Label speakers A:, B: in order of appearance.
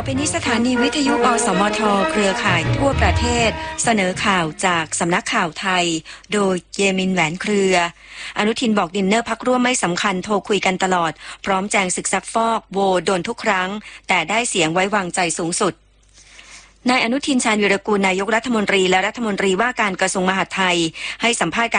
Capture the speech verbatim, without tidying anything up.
A: อไปนี้สถานีวิทยุอสมทเครือข่ายทั่วประเทศเสนอข่าวจากสำนักข่าวไทยโดยเยมินแหวนเครืออนุทินบอกดินเนอร์พักร่วมไม่สำคัญโทรคุยกันตลอดพร้อมแจงศึกซักฟอกโวโดนทุกครั้งแต่ได้เสียงไว้วางใจสูงสุดนายอนุทินชาญวีรกูลนายกรัฐมนตรีและรัฐมนตรีว่าการกระทรวงมหาดไทยให้สัมภาษณ์